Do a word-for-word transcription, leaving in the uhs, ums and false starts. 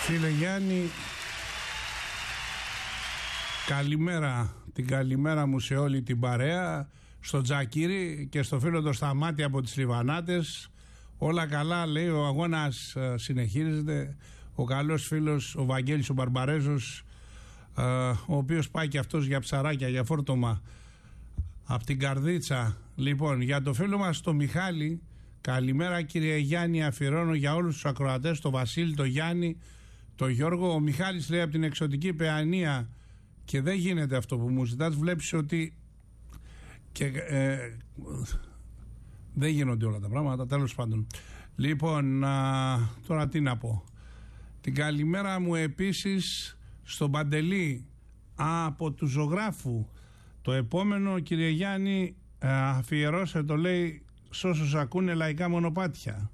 Φίλε Γιάννη, καλημέρα, την καλημέρα μου σε όλη την παρέα, στο Τζακίρι και στο φίλο το Σταμάτη από τις Λιβανάτες. Όλα καλά, λέει, ο αγώνας συνεχίζεται. Ο καλός φίλος ο Βαγγέλης ο Μπαρμπαρέζος, ο οποίος πάει και αυτός για ψαράκια, για φόρτωμα από την Καρδίτσα. Λοιπόν, για το φίλο μας το Μιχάλη, καλημέρα κύριε Γιάννη, αφιερώνω για όλους τους ακροατές, το Βασίλη, το Γιάννη, το Γιώργο. Ο Μιχάλης λέει από την εξωτική Παιανία, και δεν γίνεται αυτό που μου ζητάς, βλέπεις ότι και, ε, δεν γίνονται όλα τα πράγματα, τέλος πάντων. Λοιπόν, α, τώρα τι να πω. Την καλημέρα μου επίσης στον Παντελή από του Ζωγράφου. Το επόμενο, κύριε Γιάννη, αφιερώσε το, λέει, σ' όσους ακούνε λαϊκά μονοπάτια.